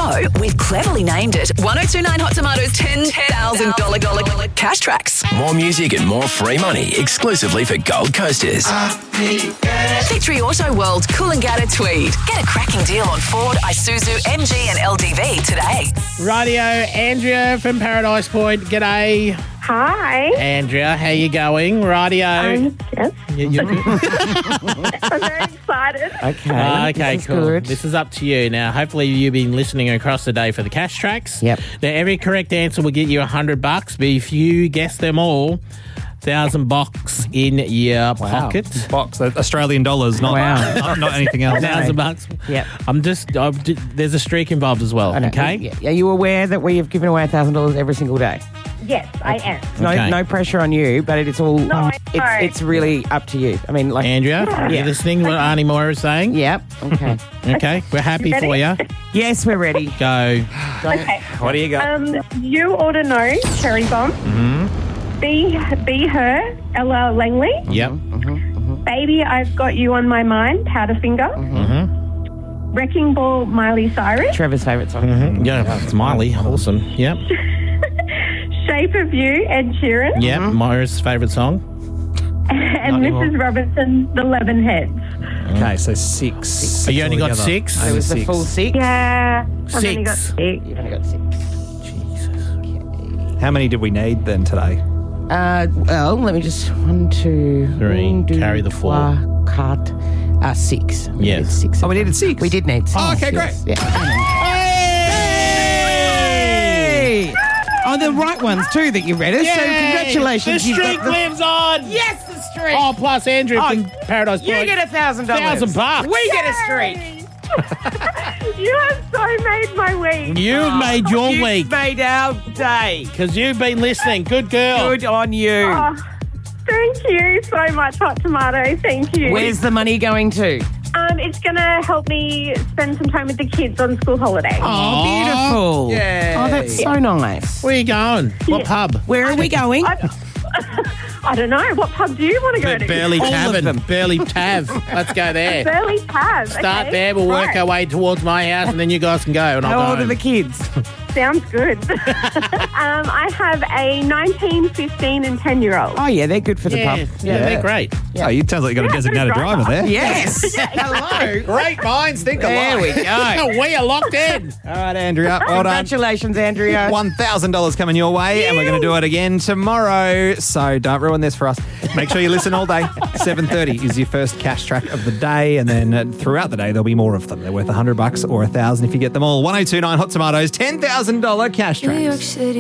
So we've cleverly named it 1029 Hot Tomatoes $10,000 cash tracks. More music and more free money exclusively for Gold Coasters. Victory Auto World, Coolangatta Tweed. Get a cracking deal on Ford, Isuzu, MG and LDV today. Radio, Andrea from Paradise Point. G'day. Hi. Andrea, how you going? Radio. Yes. You're good? I'm very excited. Okay, this is cool. good. This is up to you. Now, hopefully you've been listening across the day for the cash tracks. Yep. Now, every correct answer will get you $100, but if you guess them all, $1,000 in your pocket. Box, Australian dollars, not anything else. $1,000. Yep. There's a streak involved as well, I know. okay? Are you aware that we have given away $1,000 every single day? Yes, I am. Okay. No pressure on you, but it's all. No, I know. It's really up to you. I mean, like. Andrea, you listening to what Arnie Moore is saying? Yep. Okay. Okay, we're happy for you. Yes, we're ready. Go. Okay. What do you got? You ought to know Cherry Bomb. Mm-hmm. Be Her, Ella Langley. Yep. Baby, I've Got You on My Mind, Powderfinger. Mm-hmm. Wrecking Ball, Miley Cyrus. Trevor's favourite song. Mm-hmm. Yeah, it's Miley. Awesome. Yep. Shape of You, Ed Sheeran. Yep. Moira's favourite song. And Mrs. Robinson, The Lemonheads. Okay, so six. So you only got altogether. six? It was the full six. Yeah. I've only got Six. 6. You've only got 6. How many did we need then today? Well, let me just 1, 2, 3, carry the 4. Cut. 6. We Yes. needed 6. Oh, we needed 6. We did need 6. Oh, okay, great. Yeah. Hey! Oh, the right ones too that you read us. So congratulations. The you've got streak lives on! Yes, the streak. Oh, plus Andrew from Paradise You Point. get $1,000. $1,000. We get a streak. You have so made my week. You've made your You've week made our day. because you've been listening. Good girl. Good on you. Oh, thank you so much, Hot Tomato. Thank you. Where's the money going to? It's going to help me spend some time with the kids on school holiday. Oh, beautiful. Yay. Oh, that's so nice. Where are you going? What pub? Where are we going? I don't know. What pub do you want to go to? Burley All of Tavern. them. Burley Tav. Let's go there. Burley Tab. Start okay. there. We'll work Right. our way towards my house, and then you guys can go. And How I'll go old are home. the kids? Sounds good. I have a 19, 15 and 10-year-old. Oh, yeah, they're good for the Yeah, pub. yeah, they're great. Oh, you sounds like you got a designated driver there. Yes. Hello. Great minds think There we go. We are locked in. All right, Andrea. Well done. Congratulations, Andrea. $1,000 coming your way, and we're going to do it again tomorrow. So don't ruin this for us. Make sure you listen all day. 7:30 is your first cash track of the day, and then throughout the day there'll be more of them. They're worth $100 or $1,000 if you get them all. 1029 Hot Tomatoes, $10,000 cash tracks.